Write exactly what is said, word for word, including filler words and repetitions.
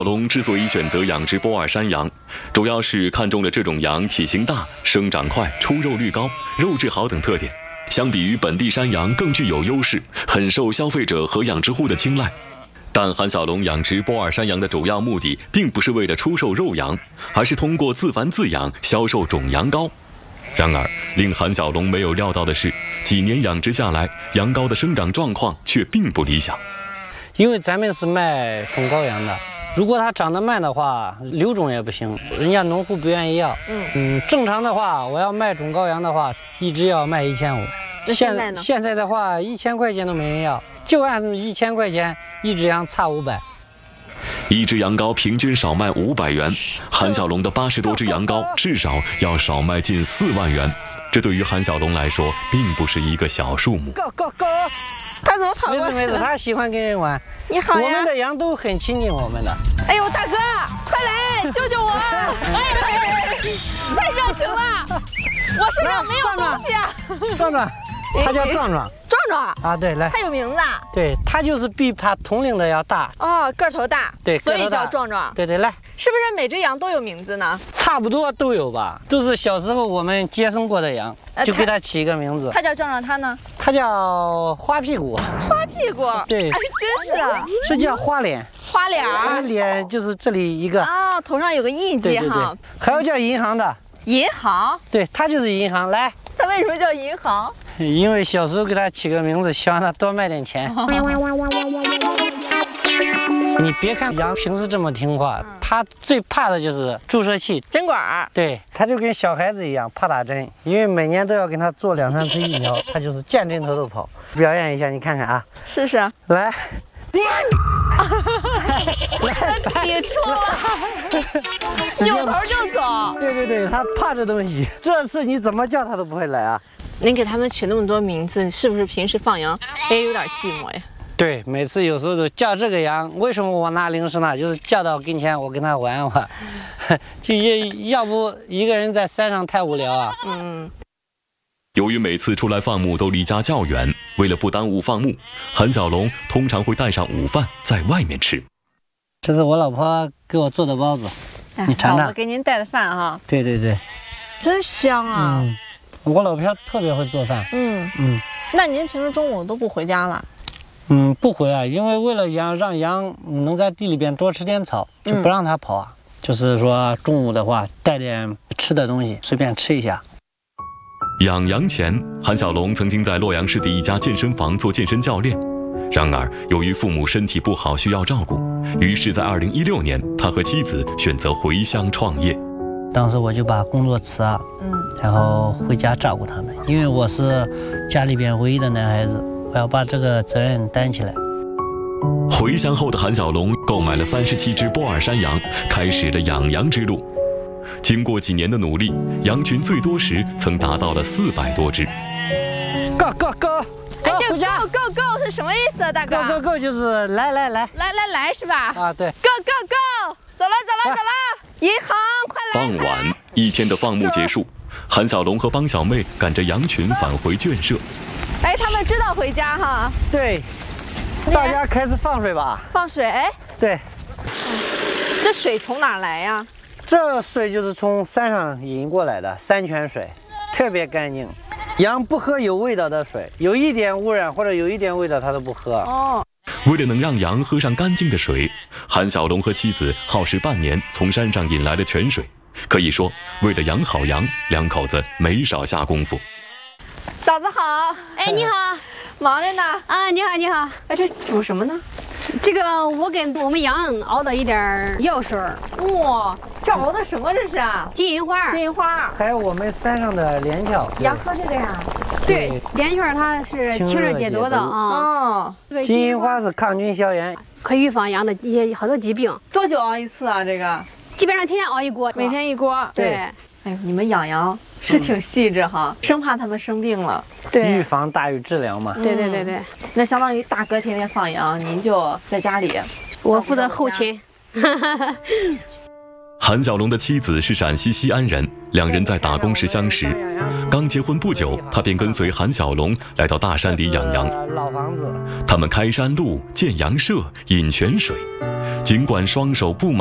龙之所以选择养殖波尔山羊，主要是看中了这种羊体型大、生长快、出肉率高、肉质好等特点，相比于本地山羊更具有优势，很受消费者和养殖户的青睐。但韩小龙养殖波尔山羊的主要目的并不是为了出售肉羊，而是通过自繁自养销售种羊羔。然而，令韩小龙没有料到的是，几年养殖下来，羊羔的生长状况却并不理想。 因为咱们是卖种羔羊的，如果它长得慢的话，留种也不行，人家农户不愿意要。嗯嗯，正常的话，我要卖种羔羊的话，一只要卖一千五。 现在呢？ 现在的话，一千块钱都没人要，就按一千块钱一只羊差五百。 一只羊羔平均少卖五百元，韩小龙的八十多只羊羔至少要少卖近四万元，这对于韩小龙来说并不是一个小数目。 Go go go！ 他怎么跑过来？ 没事没事，他喜欢跟人玩。 你好呀！ 我们的羊都很亲近我们的。 哎呦，大哥，快来救救我！哎，太热情了，我身上没有东西啊。 壮壮，他叫壮壮。 壮壮啊，对，来， 他有名字啊？ 对，他就是比他同龄的要大。 哦，个头大， 对， 所以叫壮壮。 对对，来， 是不是每只羊都有名字呢？ 差不多都有吧，都是小时候我们接生过的羊，就给他起一个名字。 他叫壮壮，他呢？ 他叫花屁股。 花屁股， 对， 哎，真是啊， 是叫花脸。 花脸儿， 脸就是这里一个啊，头上有个印记哈。 还有叫银行的。 银行？ 对，他就是银行。来， 他为什么叫银行？ 因为小时候给他起个名字，希望他多卖点钱。你别看羊平时这么听话，嗯、它最怕的就是注射器、 针管。对， 它就跟小孩子一样怕打针，因为每年都要给它做两三次疫苗，它就是见针头都跑。表演一下，你看看啊， 试试。 来， 抵触了，扭头就走。 对对对，它怕这东西，这次你怎么叫它都不会来啊。 您给他们取那么多名字，是不是平时放羊也有点寂寞呀？ 对，每次有时候都叫这个羊，为什么我拿零食呢？就是叫到跟前，我跟他玩玩，就要不一个人在山上太无聊啊。 嗯。 由于每次出来放牧都离家较远，为了不耽误放牧，韩小龙通常会带上午饭在外面吃。 这是我老婆给我做的包子，你尝尝。 嫂子给您带的饭哈。 对对对， 真香啊。 嗯，我老婆特别会做饭。 嗯嗯，那您平时中午都不回家了？ 嗯，不回啊，因为为了羊让羊能在地里边多吃点草，就不让它跑啊。嗯、就是说中午的话带点吃的东西，随便吃一下。 养羊前，韩小龙曾经在洛阳市的一家健身房做健身教练。然而，由于父母身体不好需要照顾，于是，在二零一六年，他和妻子选择回乡创业。 当时我就把工作辞了，嗯，然后回家照顾他们，因为我是家里边唯一的男孩子，我要把这个责任担起来。 回乡后的韩小龙购买了三十七只波尔山羊，开始了养羊之路。经过几年的努力，羊群最多时曾达到了四百多只。 Go go go！ 哎，这 go go go 是什么意思啊，大哥 ？Go go go 就是来来来来来来是吧？ 啊，对。 Go go go！ 走了走了走了，银行快来！ 傍晚，一天的放牧结束，韩小龙和方小妹赶着羊群返回圈舍。 哎，他们知道回家哈？ 对。大家开始放水吧。 放水？ 对。 这水从哪来呀？ 这水就是从山上引过来的山泉水，特别干净。羊不喝有味道的水，有一点污染或者有一点味道它都不喝。 哦。 为了能让羊喝上干净的水，韩小龙和妻子耗时半年从山上引来了泉水。可以说，为了养好羊，两口子没少下功夫。 嫂子好， 哎，你好， 忙着呢。 啊，你好，你好。 哎，这煮什么呢？ 这个我给我们羊熬的一点药水。 哇，这熬的什么这是啊？ 金银花。 金银花。 还有我们山上的连翘。 羊喝这个呀？ 对，连翘它是清热解毒的啊。 哦。 金银花是抗菌消炎， 可以预防羊的一些好多疾病。 多久熬一次啊？这个？ 基本上天天熬一锅。 每天一锅。 对。 哎呦，你们养羊是挺细致哈，生怕他们生病了。 对， 预防大于治疗嘛。 对对对对。 那相当于大哥天天放羊，您就在家里。 我负责后勤。 韩小龙的妻子是陕西西安人，两人在打工时相识。刚结婚不久，他便跟随韩小龙来到大山里养羊。 老房子。 他们开山路、建羊舍、引泉水， 尽管双手不满